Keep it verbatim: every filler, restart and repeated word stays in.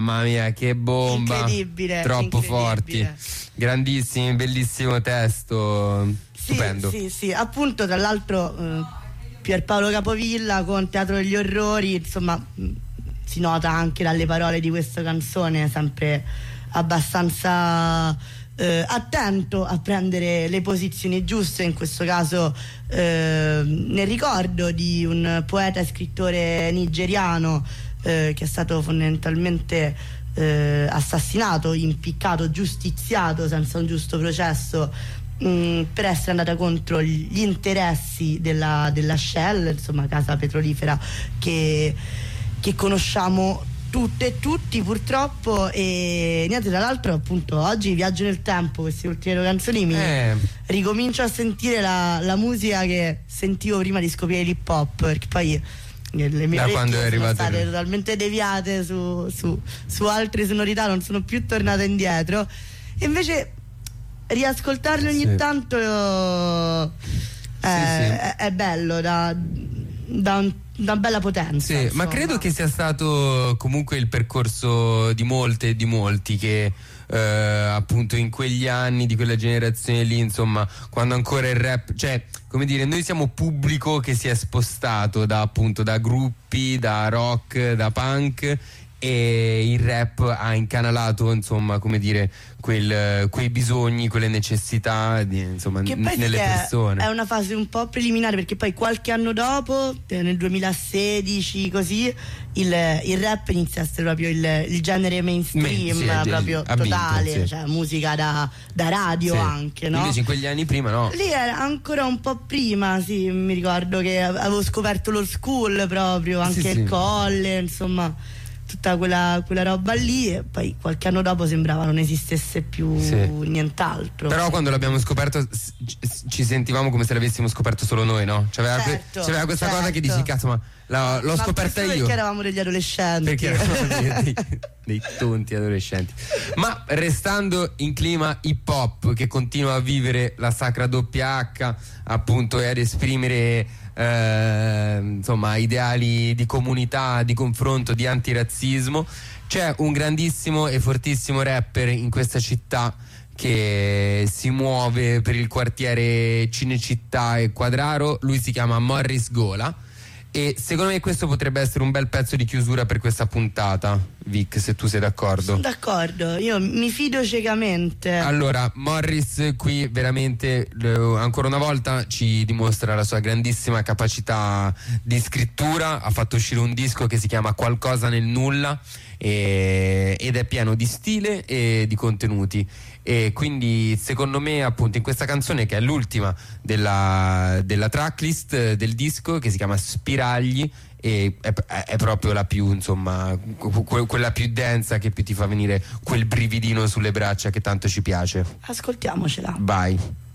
Mamma mia, che bomba! Incredibile, troppo incredibile. forti, grandissimi, bellissimo testo, sì, stupendo. Sì, sì, appunto, tra l'altro eh, Pierpaolo Capovilla con Teatro degli Orrori, insomma, mh, si nota anche dalle parole di questa canzone, sempre abbastanza eh, attento a prendere le posizioni giuste, in questo caso eh, nel ricordo di un poeta e scrittore nigeriano eh, che è stato fondamentalmente eh, assassinato, impiccato, giustiziato senza un giusto processo mh, per essere andata contro gli interessi della, della Shell, insomma casa petrolifera che, che conosciamo tutte e tutti purtroppo. E niente, tra l'altro appunto oggi viaggio nel tempo, queste ultime due canzoni mi Eh. ricomincio a sentire la, la musica che sentivo prima di scoprire l'hip hop, perché poi le mie Da quando è orecchie sono arrivato state il- totalmente deviate su, su, su altre sonorità, non sono più tornate indietro, e invece riascoltarle ogni Sì. tanto eh, Sì, è, è bello, da, da un- da bella potenza. Sì, ma insomma. credo che sia stato comunque il percorso di molte e di molti che eh, appunto in quegli anni, di quella generazione lì, insomma, quando ancora il rap, cioè come dire, noi siamo pubblico che si è spostato da appunto da gruppi, da rock, da punk, e il rap ha incanalato, insomma, come dire, quel, quei bisogni, quelle necessità di, insomma, Che n- poi sì nelle che è- persone. è una fase un po' preliminare, perché poi qualche anno dopo, eh, nel duemilasedici così, il, il rap inizia a essere proprio il, il genere mainstream, Me- sì, è- proprio ha vinto, totale, sì. cioè musica da, da radio Sì. anche, no? Invece in quegli anni prima no. Lì era ancora un po' prima, sì, mi ricordo che avevo scoperto lo school proprio, anche Sì, il sì. colle, insomma, tutta quella, quella roba lì, e poi qualche anno dopo sembrava non esistesse più Sì. nient'altro. Però quando l'abbiamo scoperto s- c- ci sentivamo come se l'avessimo scoperto solo noi, no? C'aveva, que- Certo, c'aveva questa certo. cosa che dici, cazzo, ma la- l'ho Ma scoperta questo io. perché eravamo degli adolescenti. Perché eravamo dei, dei, dei tonti adolescenti. Ma restando in clima hip hop, che continua a vivere la sacra doppia H, appunto, e ad esprimere eh, insomma ideali di comunità, di confronto, di antirazzismo, c'è un grandissimo e fortissimo rapper in questa città che si muove per il quartiere Cinecittà e Quadraro. Lui si chiama Morris Gola e secondo me questo potrebbe essere un bel pezzo di chiusura per questa puntata, Vic, se tu sei d'accordo. D'accordo, io mi fido ciecamente. Allora, Morris qui veramente eh, ancora una volta ci dimostra la sua grandissima capacità di scrittura. Ha fatto uscire un disco che si chiama Qualcosa nel nulla e, ed è pieno di stile e di contenuti, e quindi secondo me appunto in questa canzone, che è l'ultima della, della tracklist del disco, che si chiama Spiragli, e è, è proprio la più, insomma, que- quella più densa, che più ti fa venire quel brividino sulle braccia che tanto ci piace. Ascoltiamocela. Vai.